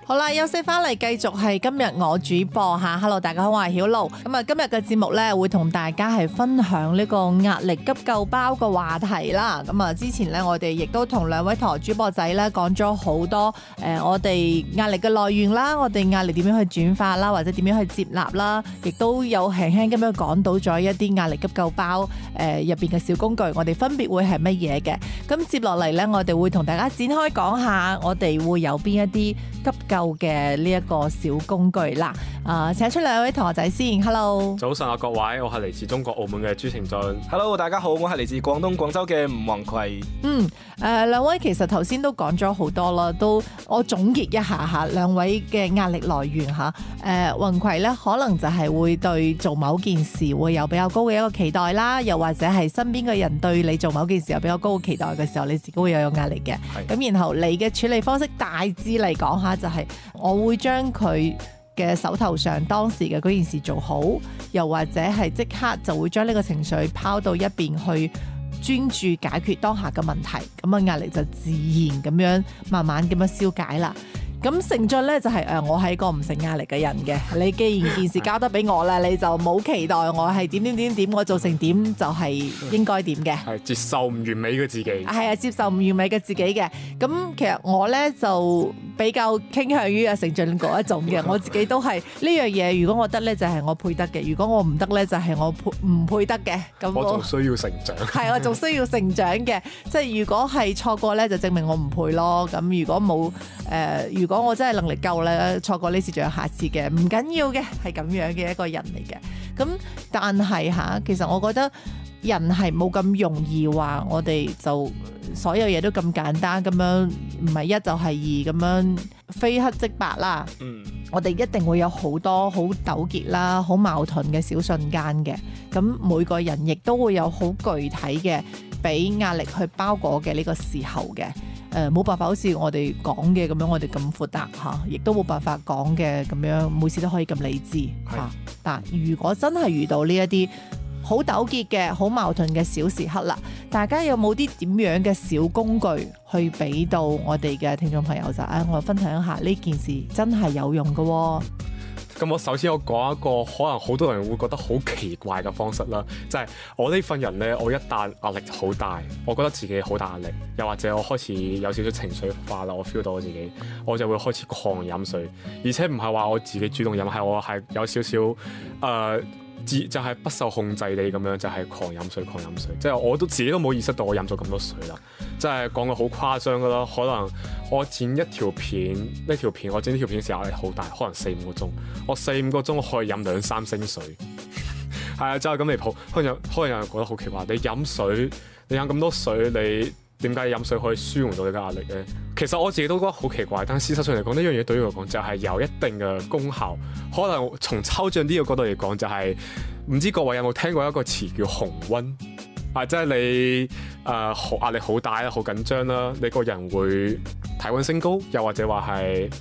好啦，休息翻嚟繼續係今日我主播吓 ，Hello 大家好，我係曉露。咁啊，今日嘅節目咧會同大家係分享呢個壓力急救包嘅話題啦。咁啊，之前咧我哋亦都同兩位台主播仔咧講咗好多我哋壓力嘅來源啦，我哋壓力點樣去轉化啦，或者點樣去接納啦，亦都有輕輕咁樣講到咗一啲壓力急救包入邊嘅小工具，我哋分別會係乜嘢嘅。咁接落嚟咧，我哋會同大家展開講下，我哋會有邊一啲急救嘅呢一個小工具啦。請出兩位同學仔先 ，Hello。 早晨啊，各位，我係嚟自中國澳門嘅朱成俊。 Hello， 大家好，我係嚟自廣東廣州嘅吳宏葵。 兩位其實頭先都講咗好多啦，都我總結一下嚇兩位嘅壓力來源嚇。宏葵咧可能就係會對做某件事會有比較高嘅一個期待啦，又或者係身邊嘅人對你做某件事有比較高嘅期待嘅時候，你自己會有壓力嘅。咁然後你嘅處理方式大致嚟講下就係我會將佢嘅手頭上當時嘅嗰件事做好，又或者係即刻就會將呢個情緒拋到一邊去專注解決當下嘅問題，咁啊壓力就自然咁樣慢慢咁樣消解啦。咁成俊咧就係我係一個唔成壓力嘅人嘅。你既然件事交得俾我啦，你就冇期待我係點，我做成點就係應該點嘅。 係接受唔完美嘅自己。 係啊，接受唔完美嘅自己嘅。咁其實我咧就比較傾向於成俊嗰一種嘅。我自己都係呢樣嘢，如果我得咧就係我配得嘅，如果我唔得咧就係我唔配得嘅。咁我仲需要成長。 係我仲需要成長嘅。即係如果係錯過咧，就證明我唔配咯。咁如果冇如果我真係能力夠咧，錯過呢次仲有下次嘅，唔緊要嘅，係咁樣嘅一個人嚟嘅。咁但係其實我覺得人係冇咁容易話，我哋就所有嘢都咁簡單咁樣，唔係一就係二咁樣非黑即白啦。我哋一定會有好多好糾結啦、好矛盾嘅小瞬間嘅。咁每個人亦都會有好具體嘅俾壓力去包裹嘅呢個時候嘅。冇辦法好似我哋講嘅咁樣，我哋咁闊達嚇，亦都冇辦法講嘅咁樣，每次都可以咁理智嚇。但如果真係遇到呢一啲好糾結嘅、好矛盾嘅小時刻啦，大家有冇啲點樣嘅小工具去俾到我哋嘅聽眾朋友就我分享一下呢件事真係有用嘅喎。 咁我首先我講一個可能好多人會覺得好奇怪嘅方式啦，就係我呢份人呢，我一旦壓力好大，我覺得自己好大壓力，又或者我開始有少少情緒化啦，我 feel 到我自己，我就會開始狂飲水，而且唔係話我自己主動飲，係我係有少少就係不受控制地咁樣，就係狂飲水，即係我都自己都冇意識到我飲咗咁多水啦，即係講到好誇張噶啦。可能我剪一條片，我剪呢條片嘅時候壓力好大，可能4-5個鐘，我4-5個鐘可以飲2-3升水，係啊，就係咁離譜。可能有人覺得好奇怪，你飲水，你飲咁多水，你點解飲水可以舒緩到你嘅壓力咧？其實我自己都覺得好奇怪，但事實上嚟講，呢樣嘢對於我嚟講就係有一定嘅功效。可能從抽象啲嘅角度嚟講，就係唔知各位有冇聽過一個詞叫紅溫啊，即係你壓力好大啦，好緊張啦，你個人會體溫升高，又或者話係